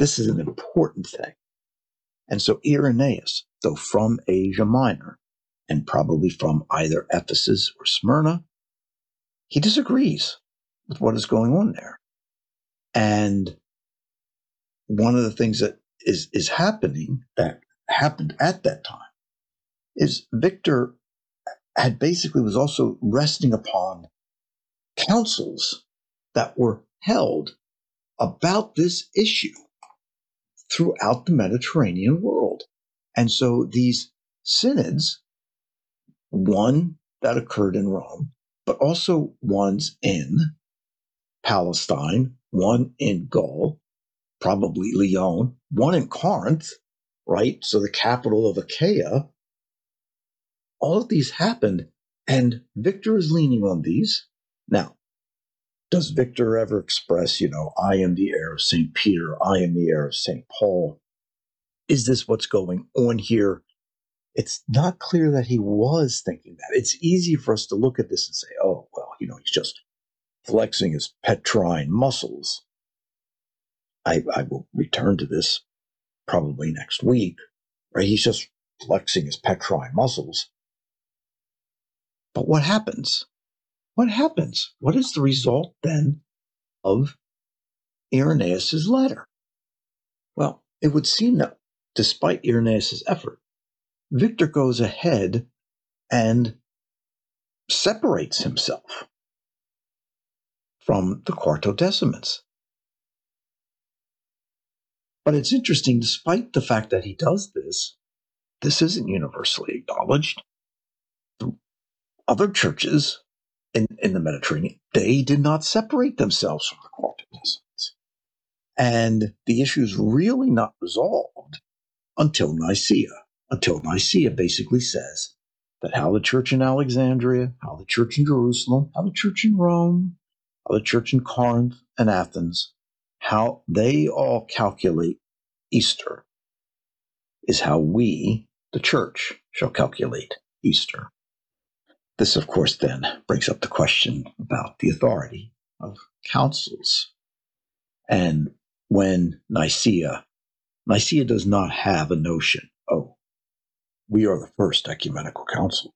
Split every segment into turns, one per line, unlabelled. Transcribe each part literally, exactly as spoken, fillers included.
This is an important thing. And so Irenaeus, though from Asia Minor, and probably from either Ephesus or Smyrna, he disagrees with what is going on there. And one of the things that is, is happening, that happened at that time, is Victor had basically was also resting upon councils that were held about this issue throughout the Mediterranean world. And so these synods, one that occurred in Rome, but also ones in Palestine, one in Gaul, probably Lyon, one in Corinth, right? So the capital of Achaia. All of these happened, and Victor is leaning on these. Now, does Victor ever express, you know, I am the heir of Saint Peter, I am the heir of Saint Paul? Is this what's going on here? It's not clear that he was thinking that. It's easy for us to look at this and say, oh, well, you know, he's just flexing his Petrine muscles. I, I will return to this probably next week, right? He's just flexing his Petrine muscles. But what happens? What happens? What is the result then of Irenaeus' letter? Well, it would seem that despite Irenaeus' effort, Victor goes ahead and separates himself from the Quartodecimans. But it's interesting, despite the fact that he does this, this isn't universally acknowledged. The other churches in, in the Mediterranean, they did not separate themselves from the Quartodecimans. And the issue is really not resolved until Nicaea. Until Nicaea basically says that how the church in Alexandria, how the church in Jerusalem, how the church in Rome, how the church in Corinth and Athens, how they all calculate Easter is how we, the church, shall calculate Easter. This, of course, then brings up the question about the authority of councils. And when Nicaea, Nicaea does not have a notion, oh, we are the first ecumenical council.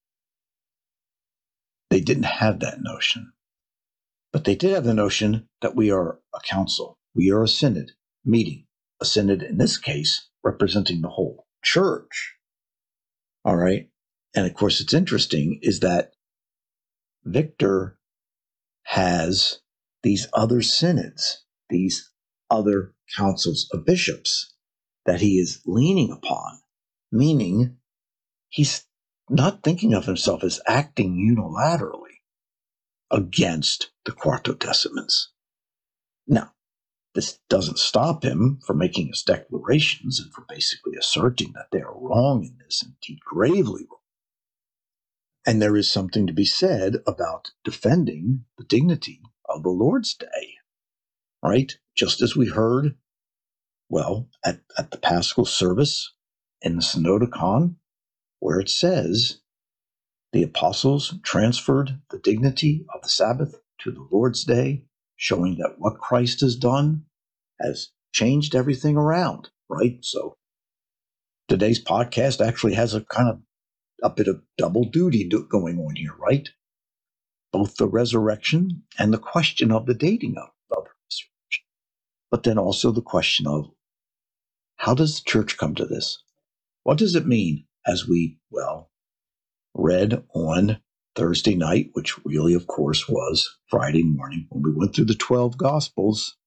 They didn't have that notion. But they did have the notion that we are a council. We are a synod meeting. A synod, in this case, representing the whole church. All right? And of course, it's interesting is that Victor has these other synods, these other councils of bishops that he is leaning upon, meaning he's not thinking of himself as acting unilaterally against the Quartodecimans. Now, this doesn't stop him from making his declarations and for basically asserting that they are wrong in this, indeed gravely wrong. And there is something to be said about defending the dignity of the Lord's Day, right? Just as we heard, well, at, at the Paschal service in the Synodicon, where it says the apostles transferred the dignity of the Sabbath to the Lord's Day, showing that what Christ has done has changed everything around, right? So today's podcast actually has a kind of a bit of double duty going on here, right? Both the resurrection and the question of the dating of, of the resurrection. But then also the question of how does the church come to this? What does it mean as we, well, read on Thursday night, which really, of course, was Friday morning, when we went through the twelve Gospels?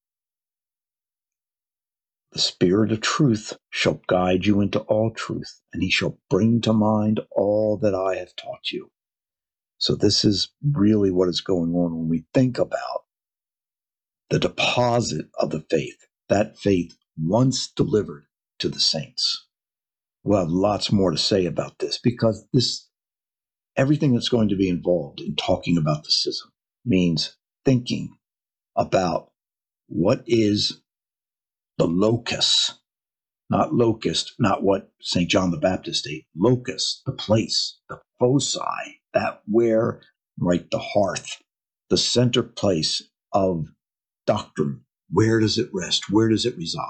The Spirit of truth shall guide you into all truth, and he shall bring to mind all that I have taught you. So this is really what is going on when we think about the deposit of the faith, that faith once delivered to the saints. We'll have lots more to say about this because this, everything that's going to be involved in talking about the schism means thinking about what is the locus, not locust, not what Saint John the Baptist ate, locus, the place, the foci, that where, right, the hearth, the center place of doctrine. Where does it rest? Where does it reside?